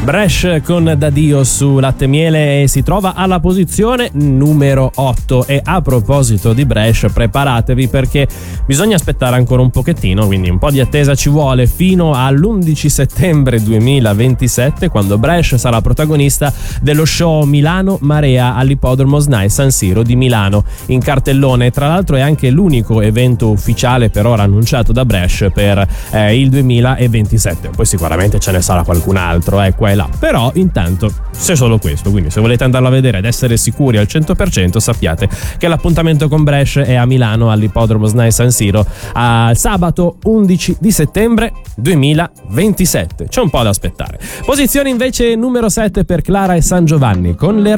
Bresh con Daddio su Latte e Miele e si trova alla posizione numero 8. E a proposito di Bresh, preparatevi perché bisogna aspettare ancora un pochettino, quindi un po' di attesa ci vuole fino all'11 settembre 2027, quando Bresh sarà protagonista dello show Milano Marea all'Ippodromo SNAI San Siro di Milano. In cartellone, tra l'altro, è anche l'unico evento ufficiale per ora annunciato da Bresh per il 2027. Poi sicuramente ce ne sarà qualcun altro, qua e là, però intanto c'è solo questo, quindi se volete andarlo a vedere ed essere sicuri al 100%, sappiate che l'appuntamento con Bresh è a Milano all'Ippodromo SNAI San Siro a sabato 11 di settembre 2027. C'è un po' da aspettare. Posizione invece numero 7 per Clara e San Giovanni con le